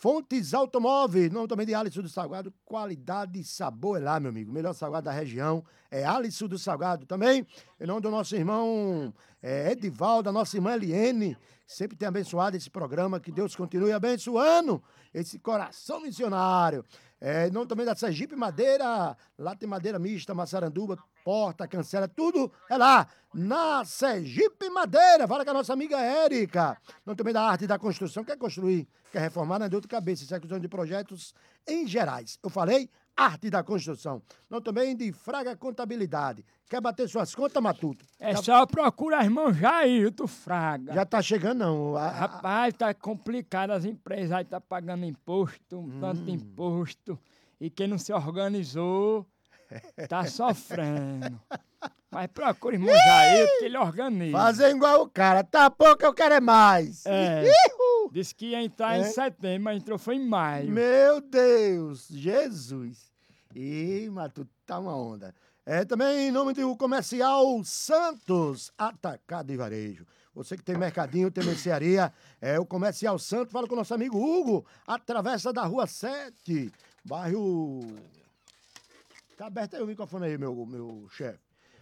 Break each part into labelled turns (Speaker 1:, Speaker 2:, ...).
Speaker 1: Fontes Automóveis, nome também de Alisson do Salgado, qualidade e sabor é lá, meu amigo. Melhor salgado da região é Alisson do Salgado também. Em nome do nosso irmão Edivaldo, da nossa irmã Eliene, sempre tem abençoado esse programa, que Deus continue abençoando esse coração missionário. Em nome também da Sergipe Madeira, lá tem madeira mista, maçaranduba, porta, cancela, tudo é lá, na Sergipe Madeira. Fala com a nossa amiga Érica. Em nome também da Arte da Construção, quer construir, quer reformar, não é de outra cabeça, execução de projetos em gerais. Eu falei, Arte da Construção. Não também de Fraga Contabilidade. Quer bater suas contas, Matuto?
Speaker 2: É só procurar irmão Jailton Fraga.
Speaker 1: Já tá chegando, não.
Speaker 2: Rapaz, tá complicado, as empresas aí tá pagando imposto, um tanto de imposto, e quem não se organizou tá sofrendo. Mas procura irmão Jailton, que ele organiza.
Speaker 1: Fazer igual o cara, tá pouco, eu quero é mais.
Speaker 2: É. Disse que ia entrar em setembro, mas entrou foi em maio.
Speaker 1: Meu Deus, Jesus. Ih, Matuto, tá uma onda. Também em nome do Comercial Santos, Atacado e Varejo. Você que tem mercadinho, tem mercearia, o Comercial Santos, fala com o nosso amigo Hugo, atravessa da Rua 7, bairro... Tá aberto aí o microfone aí, meu chefe.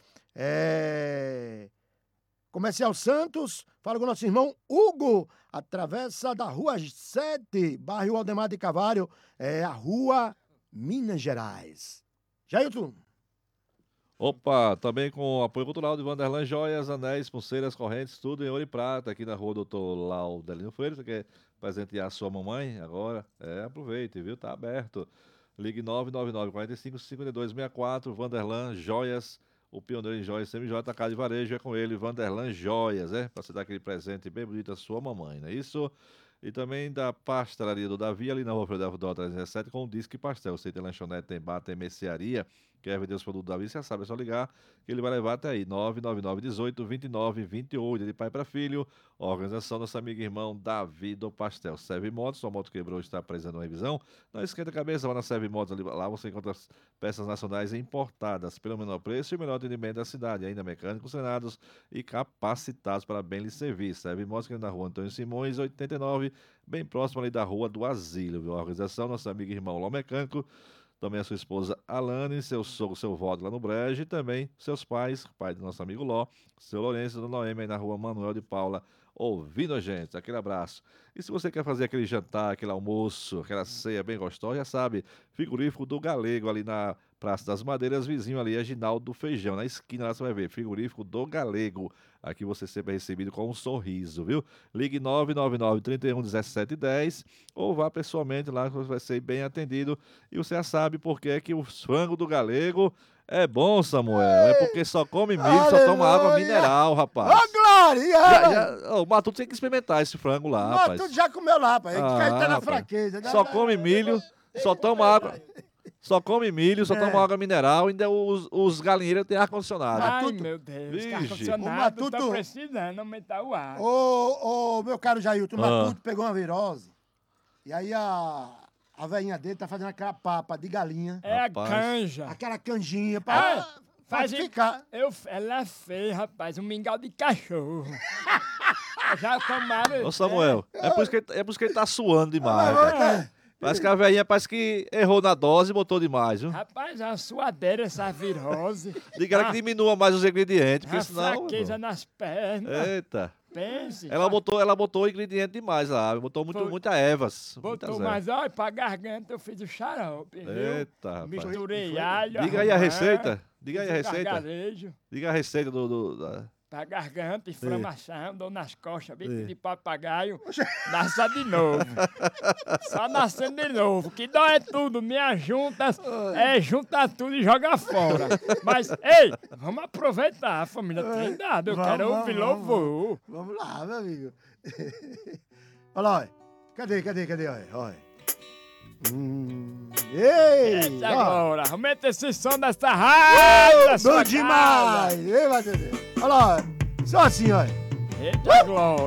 Speaker 1: Comercial Santos, fala com o nosso irmão Hugo, atravessa da Rua 7, bairro Aldemar de Carvalho, a Rua Minas Gerais. Jailton.
Speaker 3: Opa, também com o apoio cultural de Vanderlan Joias, Anéis, Pulseiras, Correntes, tudo em ouro e prata, aqui na Rua Doutor Laudelino Freire. Você quer presentear a sua mamãe agora? Aproveite, viu? Tá aberto. Ligue 999-45-5264, Vanderlan Joias, o pioneiro em joias, CMJ, Atacado de Varejo, é com ele, Vanderlan Joias, para você dar aquele presente bem bonito à sua mamãe, não é isso? E também da pastelaria do Davi, ali na Rua Frederico Dó 317, com o Disque Pastel. Você tem lanchonete, tem bar, tem mercearia, quer vender os produtos do Davi, você já sabe, é só ligar que ele vai levar até aí. 999-18-29-28, de pai para filho. Organização nosso amigo e irmão Davi do Pastel. Serve Motos, sua moto quebrou, está precisando de uma revisão. Não esquenta a cabeça, vai na Serve Motos, ali, lá você encontra as peças nacionais importadas pelo menor preço e o melhor atendimento da cidade. Ainda mecânicos treinados e capacitados para bem lhe servir. Serve Motos, que é na Rua Antônio Simões, 89, bem próximo ali da Rua do Asilo, viu? A organização, nosso amigo e irmão Ló Mecânico, também a sua esposa Alane, seu sogro, seu Valdo lá no Brejo, e também seus pais, pai do nosso amigo Ló, seu Lourenço e Dona Noemi, aí na Rua Manuel de Paula, ouvindo a gente. Aquele abraço. E se você quer fazer aquele jantar, aquele almoço, aquela ceia bem gostosa, já sabe, frigorífico do Galego, ali na Praça das Madeiras, vizinho ali, é Ginaldo do Feijão, na esquina lá você vai ver, frigorífico do Galego. Aqui você sempre é recebido com um sorriso, viu? Ligue 999-31-1710 ou vá pessoalmente lá que você vai ser bem atendido. E você já sabe por que é que o frango do Galego é bom, Samuel. É porque só come milho, só toma água mineral, rapaz.
Speaker 1: Ô, Glória!
Speaker 3: O Matuto tem que experimentar esse frango lá,
Speaker 1: O
Speaker 3: rapaz.
Speaker 1: Matuto já comeu lá, rapaz. Ele tá na
Speaker 3: rapaz.
Speaker 1: fraqueza. Né?
Speaker 3: Só come milho, só toma água. Só come milho, só toma água mineral, ainda os galinheiros têm ar-condicionado.
Speaker 2: Ai, meu Deus,
Speaker 3: Vixe.
Speaker 2: ar-condicionado tá precisando aumentar o ar.
Speaker 1: Ô, meu caro Jailton, o Matuto pegou uma virose. E aí a velhinha dele tá fazendo aquela papa de galinha.
Speaker 3: Rapaz.
Speaker 2: A canja.
Speaker 1: Aquela canjinha pra ficar.
Speaker 2: Ela fez, rapaz, um mingau de cachorro. Já tomaram...
Speaker 3: Ô, Samuel, é por isso que ele tá suando demais. Rapaz. Parece que a velhinha que errou na dose e botou demais, viu?
Speaker 2: Rapaz, a suadeira, essa virose.
Speaker 3: Diga ela que diminua mais os ingredientes, porque
Speaker 2: A
Speaker 3: senão...
Speaker 2: fraqueza nas pernas.
Speaker 3: Eita.
Speaker 2: Pense.
Speaker 3: Ela botou ingrediente demais lá, botou muita ervas.
Speaker 2: Botou, mas olha, pra garganta eu fiz o xarope, viu?
Speaker 3: Eita, rapaz.
Speaker 2: Misturei alho,
Speaker 3: Diga aí a
Speaker 2: romã,
Speaker 3: receita. Diga aí a receita.
Speaker 2: gargarejo.
Speaker 3: Diga a receita
Speaker 2: Pra garganta, inflamação, dor nas costas, bico de papagaio, nasce de novo. Só nascendo de novo. Que dói é tudo, minhas juntas, junta tudo e joga fora. Mas, ei, vamos aproveitar, a família tem dado, eu quero ouvir louvor.
Speaker 1: Vamos lá, meu amigo. Olha lá, olha. Cadê, olha. Ei!
Speaker 2: Eita, agora, aumenta esse som dessa rádio,
Speaker 1: Bom demais! Ei, Matheus. Olha lá, só assim, olha.
Speaker 2: Eita, glória.